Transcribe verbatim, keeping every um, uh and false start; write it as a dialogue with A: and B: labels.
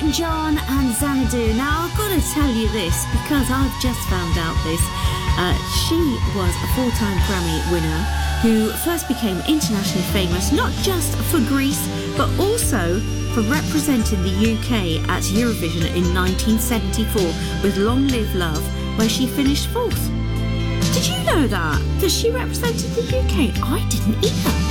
A: Elton John and Xanadu. Now, I've got to tell you this because I've just found out this. Uh, she was a four-time Grammy winner who first became internationally famous, not just for Greece, but also for representing the U K at Eurovision in nineteen seventy-four with Long Live Love, where she finished fourth. Did you know that? That she represented the U K? I didn't either.